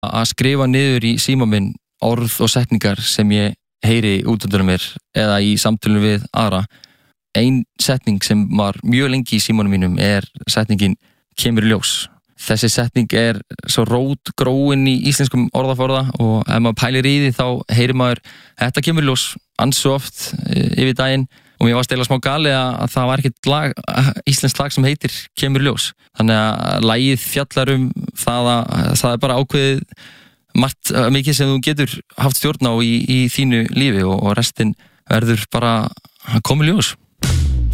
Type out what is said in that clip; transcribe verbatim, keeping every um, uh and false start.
að skrifa niður í síma minn orð og setningar sem ég heyri út undan mér eða í samtölum við aðra. Ein setning sem var mjög lengi í símanum mínum er setningin kemur í ljós. Þessi setning er svo rótgróin í íslenskum orðaforða og ef maður pælir í því þá heyrir maður þetta kemur í ljós ansi oft yfir daginn og mér var stela smá gali að það var ekkert lag, íslenskt lag sem heitir kemur í ljós. Þannig að lagið fjallar um það að það er bara ákveðið margt mikið sem þú getur haft stjórn á í, í þínu lífi og, og restin verður bara að koma í ljós.